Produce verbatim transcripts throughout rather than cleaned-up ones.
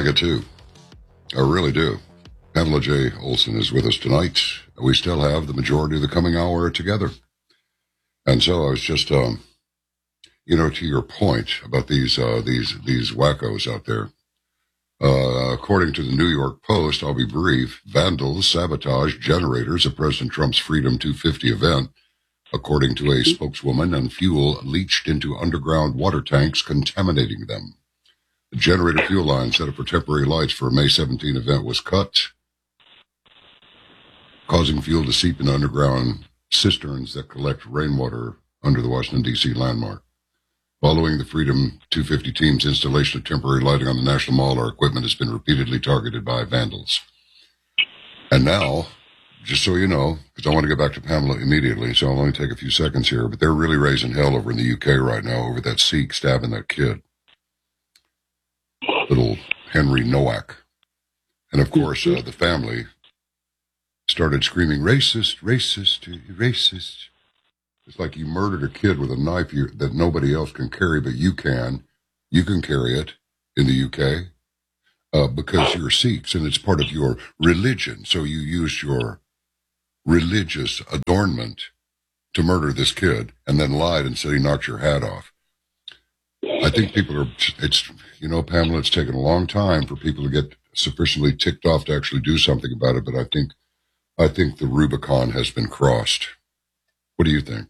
like it too. I really do. Pamela J. Olson is with us tonight. We still have the majority of the coming hour together. And so I was just, um, you know, to your point about these uh, these these wackos out there. Uh, according to the New York Post, I'll be brief, vandals sabotage generators at President Trump's Freedom two fifty event, according to a spokeswoman, and fuel leached into underground water tanks, contaminating them. The generator fuel line set up for temporary lights for a May seventeenth event was cut, causing fuel to seep into underground cisterns that collect rainwater under the Washington, D C landmark. Following the Freedom two fifty team's installation of temporary lighting on the National Mall, our equipment has been repeatedly targeted by vandals. And now, just so you know, because I want to get back to Pamela immediately, so I'll only take a few seconds here, but they're really raising hell over in the U K right now over that Sikh stabbing that kid. Little Henry Nowak. And of course, uh, the family started screaming, racist, racist, racist. It's like you murdered a kid with a knife you, that nobody else can carry, but you can. You can carry it in the U K uh, because you're Sikhs and it's part of your religion. So you used your religious adornment to murder this kid and then lied and said he knocked your hat off. I think people are, it's, you know, Pamela, it's taken a long time for people to get sufficiently ticked off to actually do something about it, but I think, I think the Rubicon has been crossed. What do you think?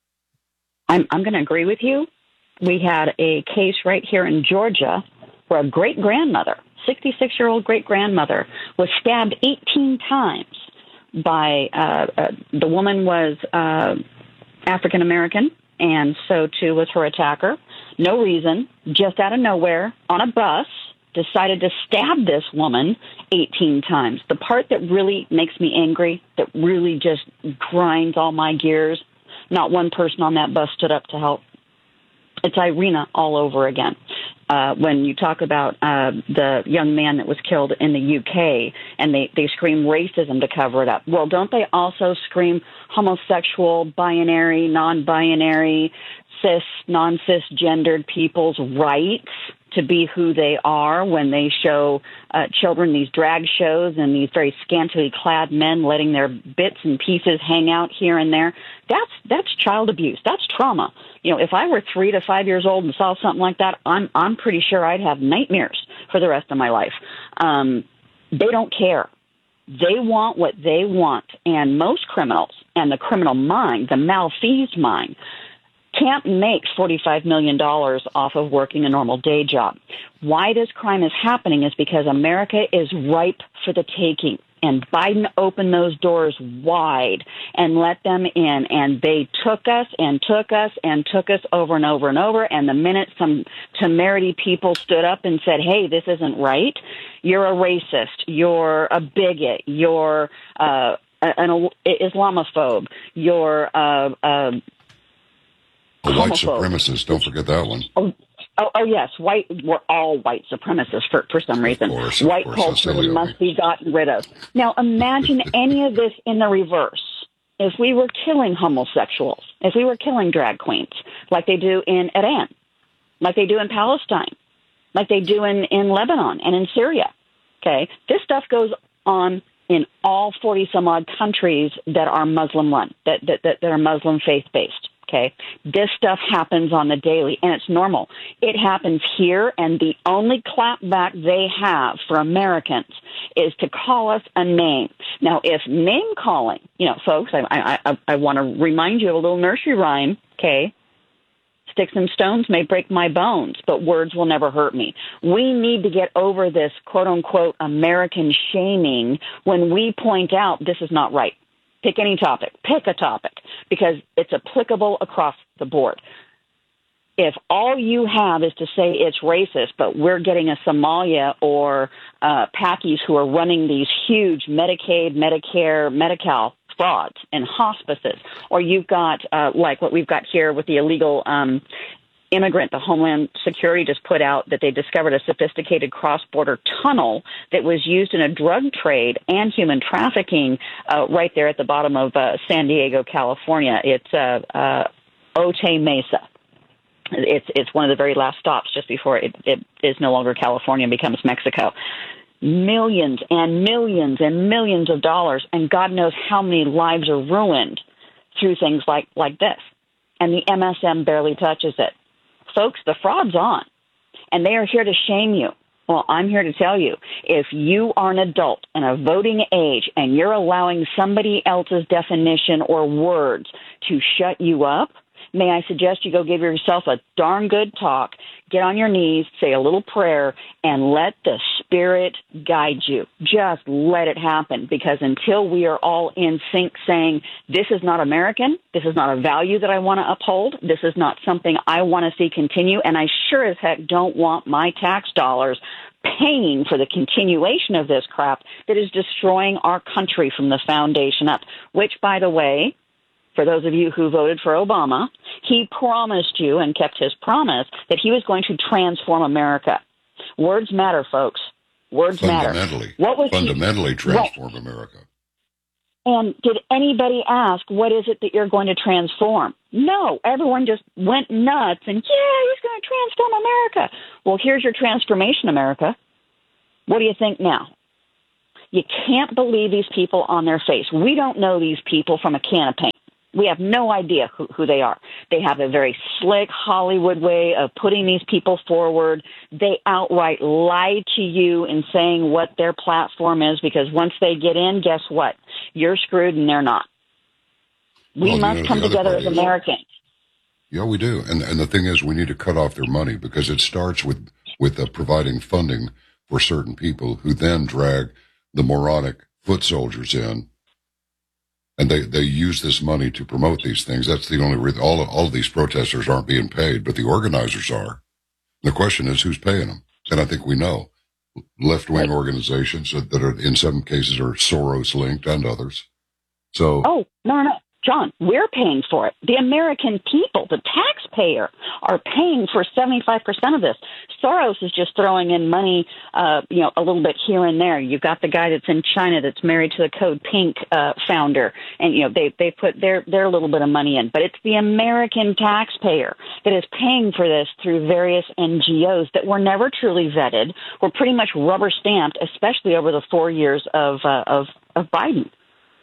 I'm, I'm going to agree with you. We had a case right here in Georgia where a great-grandmother, sixty-six-year-old great-grandmother, was stabbed eighteen times by, uh, uh, the woman was uh, African-American, and so too was her attacker. No reason, just out of nowhere, on a bus, decided to stab this woman eighteen times. The part that really makes me angry, that really just grinds all my gears, not one person on that bus stood up to help. It's Irina all over again. Uh, when you talk about uh, the young man that was killed in the U K and they, they scream racism to cover it up. Well, don't they also scream homosexual, binary, non-binary, cis, non-cisgendered people's rights to be who they are when they show uh, children these drag shows and these very scantily clad men letting their bits and pieces hang out here and there? That's that's child abuse. That's trauma. You know, if I were three to five years old and saw something like that, I'm I'm pretty sure I'd have nightmares for the rest of my life. Um, they don't care. They want what they want, and most criminals and the criminal mind, the malfeased mind, can't make forty-five million dollars off of working a normal day job. Why this crime is happening is because America is ripe for the taking. And Biden opened those doors wide and let them in. And they took us and took us and took us over and over and over. And the minute some temerity people stood up and said, hey, this isn't right, you're a racist, you're a bigot, you're uh, an Islamophobe, you're uh, uh, a white supremacist, don't forget that one. Oh, oh, oh yes, white. We're all white supremacists for, for some reason. Of course, white of course, culture must be gotten rid of. Now, imagine any of this in the reverse. If we were killing homosexuals, if we were killing drag queens, like they do in Iran, like they do in Palestine, like they do in, in Lebanon and in Syria, okay, this stuff goes on in all forty some odd countries that are Muslim run, that, that, that, that are Muslim faith based. Okay, this stuff happens on the daily, and it's normal. It happens here, and the only clapback they have for Americans is to call us a name. Now, if name calling, you know, folks, I I, I, I want to remind you of a little nursery rhyme. Okay, sticks and stones may break my bones, but words will never hurt me. We need to get over this quote unquote American shaming when we point out this is not right. Pick any topic. Pick a topic because it's applicable across the board. If all you have is to say it's racist, but we're getting a Somalia or uh, Pakis who are running these huge Medicaid, Medicare, Medi-Cal frauds and hospices, or you've got uh, like what we've got here with the illegal um, immigrant, the Homeland Security just put out that they discovered a sophisticated cross-border tunnel that was used in a drug trade and human trafficking uh, right there at the bottom of uh, San Diego, California. It's uh, uh, Otay Mesa. It's it's one of the very last stops just before it, it is no longer California and becomes Mexico. Millions and millions and millions of dollars, and God knows how many lives are ruined through things like, like this. And the M S M barely touches it. Folks, the fraud's on, and they are here to shame you. Well, I'm here to tell you, if you are an adult and a voting age and you're allowing somebody else's definition or words to shut you up, may I suggest you go give yourself a darn good talk, get on your knees, say a little prayer, and let the Spirit guide you. Just let it happen, because until we are all in sync saying, this is not American, this is not a value that I want to uphold, this is not something I want to see continue, and I sure as heck don't want my tax dollars paying for the continuation of this crap that is destroying our country from the foundation up, which, by the way, for those of you who voted for Obama, he promised you and kept his promise that he was going to transform America. Words matter, folks. Words matter. Fundamentally, what was fundamentally he, transform what, America. And did anybody ask, what is it that you're going to transform? No, everyone just went nuts and, yeah, he's going to transform America. Well, here's your transformation, America. What do you think now? You can't believe these people on their face. We don't know these people from a can of paint. We have no idea who, who they are. They have a very slick Hollywood way of putting these people forward. They outright lie to you in saying what their platform is, because once they get in, guess what? You're screwed and they're not. We well, must you know, come together as Americans. Yeah, we do. And and the thing is, we need to cut off their money, because it starts with, with uh, providing funding for certain people who then drag the moronic foot soldiers in. And they, they use this money to promote these things. That's the only reason. All, all of these protesters aren't being paid, but the organizers are. The question is, who's paying them? And I think we know. Left-wing organizations that are, in some cases, are Soros-linked, and others. So. Oh, no, no, no. John, we're paying for it. The American people, the taxpayer, are paying for seventy-five percent of this. Soros is just throwing in money, uh, you know, a little bit here and there. You've got the guy that's in China that's married to the Code Pink uh, founder, and, you know, they, they put their, their little bit of money in. But it's the American taxpayer that is paying for this through various N G Os that were never truly vetted, were pretty much rubber stamped, especially over the four years of uh, of, of Biden.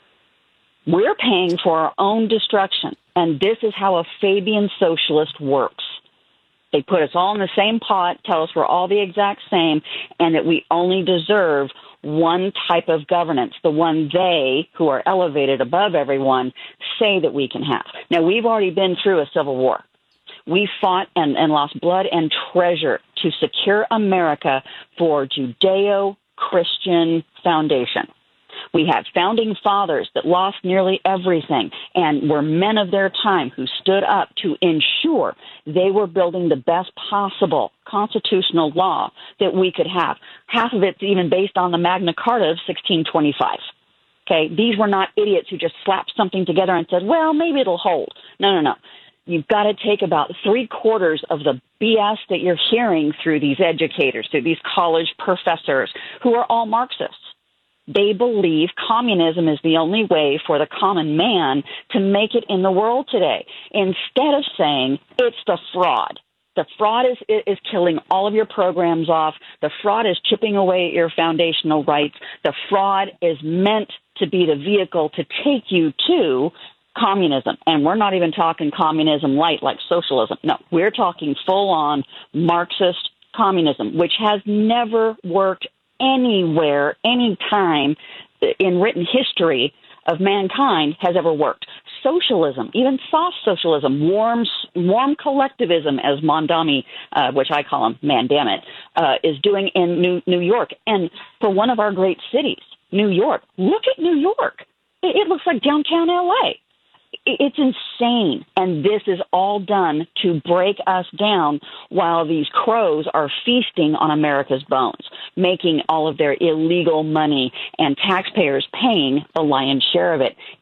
We're paying for our own destruction, and this is how a Fabian socialist works. They put us all in the same pot, tell us we're all the exact same, and that we only deserve one type of governance, the one they, who are elevated above everyone, say that we can have. Now, we've already been through a civil war. We fought and, and lost blood and treasure to secure America for Judeo-Christian foundation. We had founding fathers that lost nearly everything and were men of their time who stood up to ensure they were building the best possible constitutional law that we could have. Half of it's even based on the Magna Carta of sixteen twenty-five. Okay, these were not idiots who just slapped something together and said, well, maybe it'll hold. No, no, no. You've got to take about three quarters of the B S that you're hearing through these educators, through these college professors who are all Marxists. They believe communism is the only way for the common man to make it in the world today, instead of saying it's the fraud. The fraud is is killing all of your programs off. The fraud is chipping away at your foundational rights. The fraud is meant to be the vehicle to take you to communism. And we're not even talking communism light like socialism. No, we're talking full-on Marxist communism, which has never worked anywhere, any time in written history of mankind has ever worked. Socialism, even soft socialism, warm, warm collectivism, as Mondami, uh, which I call him, man damn it, uh, is doing in New, New York. And for one of our great cities, New York, look at New York. It, it looks like downtown L A. It's insane, and this is all done to break us down while these crows are feasting on America's bones, making all of their illegal money and taxpayers paying the lion's share of it.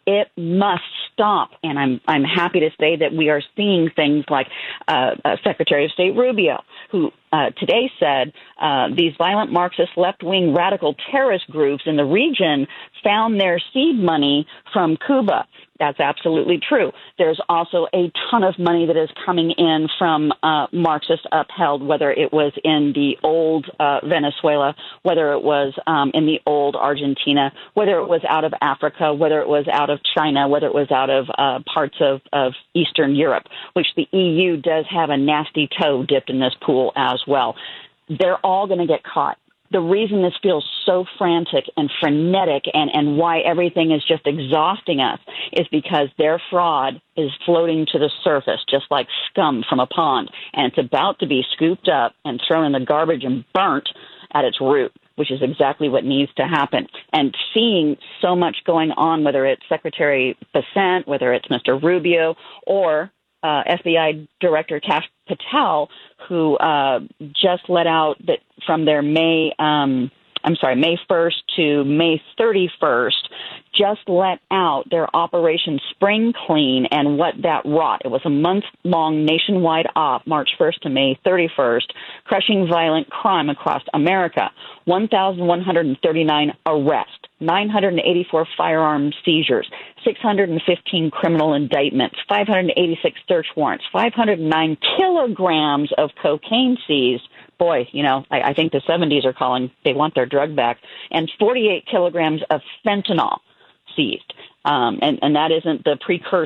It must stop. And I'm I'm happy to say that we are seeing things like uh, uh, Secretary of State Rubio, who uh, today said uh, these violent Marxist left-wing radical terrorist groups in the region found their seed money from Cuba. That's absolutely true. There's also a ton of money that is coming in from uh, Marxist upheld, whether it was in the old uh, Venezuela, whether it was um, in the old Argentina, whether it was out of Africa, whether it was out of China, whether it was out of uh, parts of, of Eastern Europe, which the E U does have a nasty toe dipped in this pool as well. They're all going to get caught. The reason this feels so frantic and frenetic and, and why everything is just exhausting us is because their fraud is floating to the surface just like scum from a pond, and it's about to be scooped up and thrown in the garbage and burnt at its root, which is exactly what needs to happen. And seeing so much going on, whether it's Secretary Bessent, whether it's Mister Rubio, or uh, F B I Director Kash Patel, who uh, just let out that from their May, um, I'm sorry, May first to May thirty-first, just let out their Operation Spring Clean and what that wrought. It was a month-long nationwide op, March first to May thirty-first, crushing violent crime across America. one thousand one hundred thirty-nine arrests, nine hundred eighty-four firearm seizures, six hundred fifteen criminal indictments, five hundred eighty-six search warrants, five hundred nine kilograms of cocaine seized. Boy, you know, I, I think the seventies are calling, they want their drug back, and forty-eight kilograms of fentanyl seized. Um, and, and that isn't the precursor